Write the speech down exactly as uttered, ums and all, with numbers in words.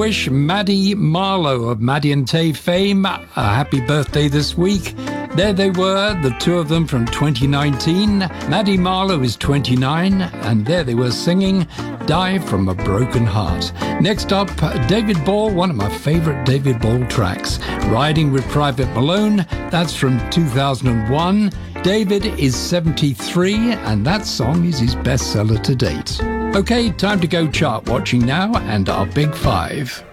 Wish Maddie Marlowe of Maddie and Tay fame a happy birthday this week. There they were, the two of them from twenty nineteen. Maddie Marlowe is twenty-nine, and there they were singing Die from a Broken Heart. Next up, David Ball, one of my favorite David Ball tracks, Riding with Private Malone. That's from two thousand one. David is seventy-three, and that song is his bestseller to date. Okay, time to go chart watching now, and our Big Five.